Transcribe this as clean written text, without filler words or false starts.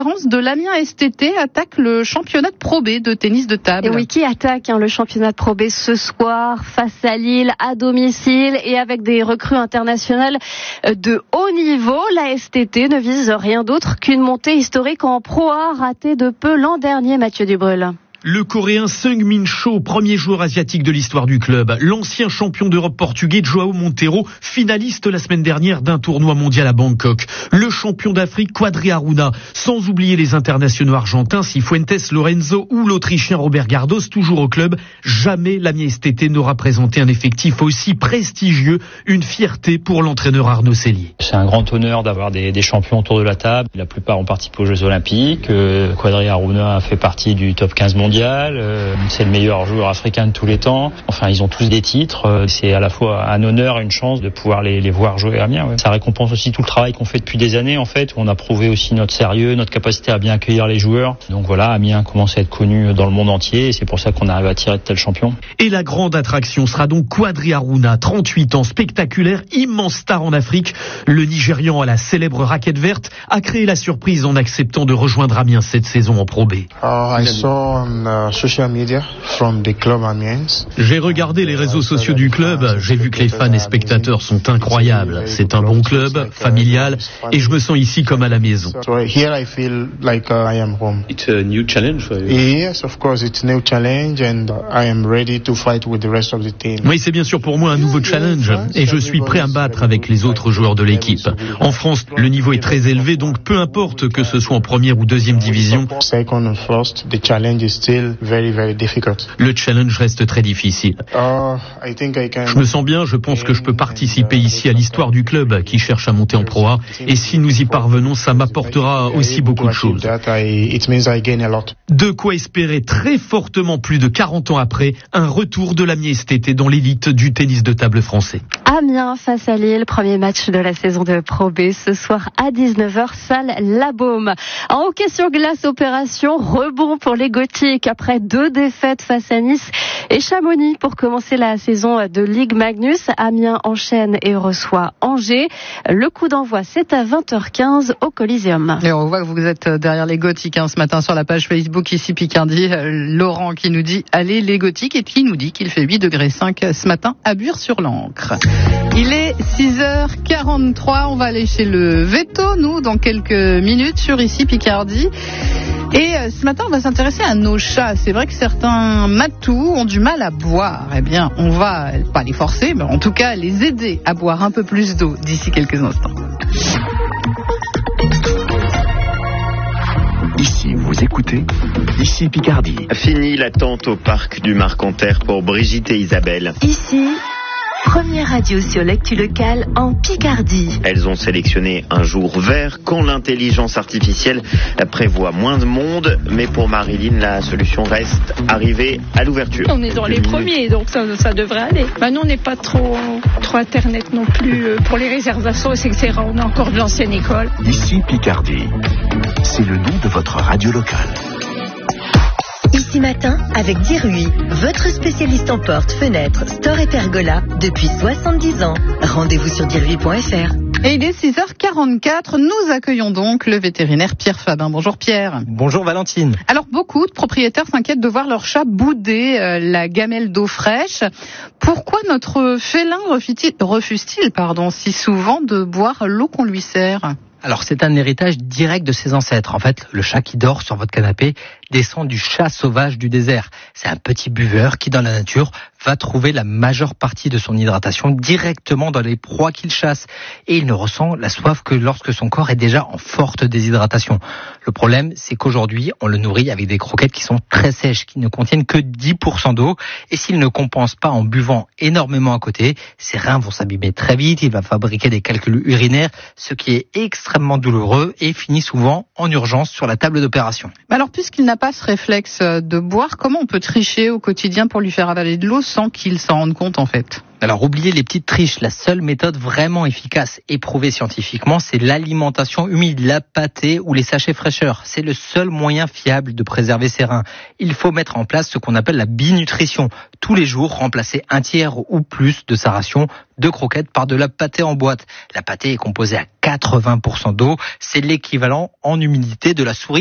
de l'Amiens STT attaque le championnat de Pro B de tennis de table. Et oui, qui attaque le championnat de Pro B ce soir face à Lille à domicile et avec des recrues internationales de haut niveau. La STT ne vise rien d'autre qu'une montée historique en Pro A ratée de peu l'an dernier, Mathieu Dubreuil. Le Coréen Seung-min Cho, premier joueur asiatique de l'histoire du club. L'ancien champion d'Europe portugais João Monteiro, finaliste la semaine dernière d'un tournoi mondial à Bangkok. Le champion d'Afrique Quadri Aruna, sans oublier les internationaux argentins Cifuentes Lorenzo ou l'Autrichien Robert Gardos, toujours au club. Jamais l'Amiens STT n'aura présenté un effectif aussi prestigieux, une fierté pour l'entraîneur Arnaud Sellier. C'est un grand honneur d'avoir des champions autour de la table. La plupart ont participé aux Jeux Olympiques. Quadri Aruna a fait partie du top 15 mondial. C'est le meilleur joueur africain de tous les temps. Enfin, ils ont tous des titres. C'est à la fois un honneur et une chance de pouvoir les voir jouer à Amiens. Ouais. Ça récompense aussi tout le travail qu'on fait depuis des années, en fait, où on a prouvé aussi notre sérieux, notre capacité à bien accueillir les joueurs. Donc voilà, Amiens commence à être connu dans le monde entier et c'est pour ça qu'on arrive à tirer de tels champions. Et la grande attraction sera donc Quadri Aruna, 38 ans, spectaculaire, immense star en Afrique. Le Nigérian à la célèbre raquette verte a créé la surprise en acceptant de rejoindre Amiens cette saison en Pro B. J'ai regardé les réseaux sociaux du club, j'ai vu que les fans et spectateurs sont incroyables. C'est un bon club, familial, et je me sens ici comme à la maison. It's a new challenge for you. Yes, of course, it's a new challenge and I am ready to fight with the rest of the team. Oui, c'est bien sûr pour moi un nouveau challenge et je suis prêt à me battre avec les autres joueurs de l'équipe. En France, le niveau est très élevé, donc peu importe que ce soit en première ou deuxième division. Second and first, the challenge is still very, very difficult. Le challenge reste très difficile. Je me sens bien, je pense que je peux participer ici à l'histoire du club qui cherche à monter en Pro A et si nous y parvenons, ça m'apportera aussi beaucoup de choses. De quoi espérer très fortement plus de 40 ans après un retour de l'Amiens STT dans l'élite du tennis de table français. Amiens face à Lille, premier match de la saison de Pro B ce soir à 19h, salle La Baume. En hockey sur glace, opération rebond pour les Gothiques après 2 défaites face à Nice et Chamonix pour commencer la saison de Ligue Magnus. Amiens enchaîne et reçoit Angers. Le coup d'envoi, c'est à 20h15 au Coliseum. Et on voit que vous êtes derrière les Gothiques ce matin sur la page Facebook ici Picardie. Laurent qui nous dit allez les Gothiques et qui nous dit qu'il fait 8,5 degrés ce matin à Bure-sur-l'Ancre. Il est 6h43, on va aller chez le Veto, nous, dans quelques minutes sur ici Picardie. Et ce matin, on va s'intéresser à nos chats. C'est vrai que certains matous ont du mal à boire. Eh bien, on va pas les forcer, mais en tout cas les aider à boire un peu plus d'eau d'ici quelques instants. Ici, vous écoutez, ici Picardie. Fini l'attente au parc du Marcanterre pour Brigitte et Isabelle. Ici, première radio sur l'actu locale en Picardie. Elles ont sélectionné un jour vert quand l'intelligence artificielle prévoit moins de monde. Mais pour Marilyn, la solution reste arriver à l'ouverture. On est dans les premiers, donc ça devrait aller. Nous, on n'est pas trop Internet non plus pour les réservations, etc. On a encore de l'ancienne école. Ici Picardie, c'est le nom de votre radio locale. Ici matin, avec Dirui, votre spécialiste en portes, fenêtres, store et pergola depuis 70 ans. Rendez-vous sur dirui.fr. Et il est 6h44, nous accueillons donc le vétérinaire Pierre Fabin. Bonjour Pierre. Bonjour Valentine. Alors beaucoup de propriétaires s'inquiètent de voir leur chat bouder la gamelle d'eau fraîche. Pourquoi notre félin refuse-t-il si souvent de boire l'eau qu'on lui sert ? Alors c'est un héritage direct de ses ancêtres. En fait, le chat qui dort sur votre canapé descend du chat sauvage du désert. C'est un petit buveur qui, dans la nature, va trouver la majeure partie de son hydratation directement dans les proies qu'il chasse. Et il ne ressent la soif que lorsque son corps est déjà en forte déshydratation. Le problème, c'est qu'aujourd'hui, on le nourrit avec des croquettes qui sont très sèches, qui ne contiennent que 10% d'eau. Et s'il ne compense pas en buvant énormément à côté, ses reins vont s'abîmer très vite, il va fabriquer des calculs urinaires, ce qui est extrêmement douloureux et finit souvent en urgence sur la table d'opération. Alors, puisqu'il n'a pas ce réflexe de boire, comment on peut tricher au quotidien pour lui faire avaler de l'eau sans qu'ils s'en rendent compte en fait. Alors oubliez les petites triches, la seule méthode vraiment efficace et prouvée scientifiquement, c'est l'alimentation humide, la pâtée ou les sachets fraîcheurs. C'est le seul moyen fiable de préserver ses reins. Il faut mettre en place ce qu'on appelle la binutrition. Tous les jours, remplacer un tiers ou plus de sa ration de croquettes par de la pâtée en boîte. La pâtée est composée à 80% d'eau, c'est l'équivalent en humidité de la souris